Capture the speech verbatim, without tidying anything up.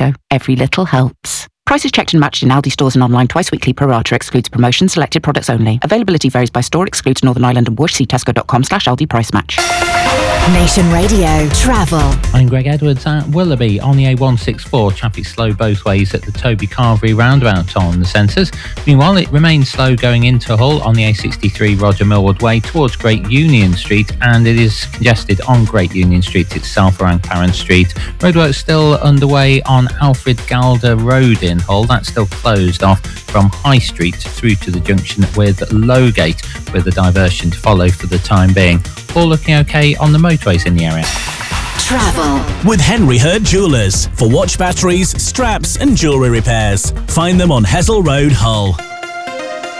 Tesco. Every little helps. Prices checked and matched in Aldi stores and online twice weekly. Pro rata excludes promotions. Selected products only. Availability varies by store. Excludes Northern Ireland and Bush. See tesco.com slash Aldi price match. Nation Radio Travel. I'm Greg Edwards at Willoughby on the A one sixty-four. Traffic slow both ways at the Toby Carvery roundabout on the centres. Meanwhile, it remains slow going into Hull on the A sixty-three Roger Millward Way towards Great Union Street, and it is congested on Great Union Street itself around Clarence Street. Roadworks still underway on Alfred Galder Road in Hull. That's still closed off from High Street through to the junction with Lowgate, with a diversion to follow for the time being. All looking okay on the motorways in the area. Travel with Henry Hurd Jewellers for watch batteries, straps and jewellery repairs. Find them on Hessel Road, Hull.